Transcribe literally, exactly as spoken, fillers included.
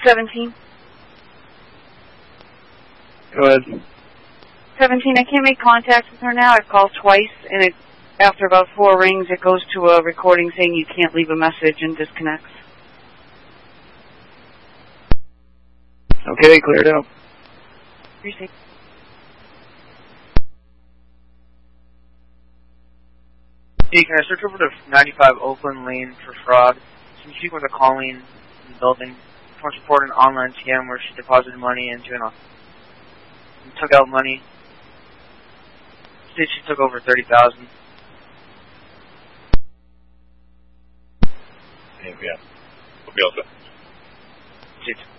seventeen. Go ahead. seventeen, I can't make contact with her now. I've called twice, and it, after about four rings, it goes to a recording saying you can't leave a message and disconnects. Okay, cleared out. Appreciate it. Hey, can I search over to ninety-five Oakland Lane for fraud? Some chick with a calling in the building. Wants to report an online scam where she deposited money into an and took out money. Said she took over thirty thousand. Yeah, we'll be all set. Shit.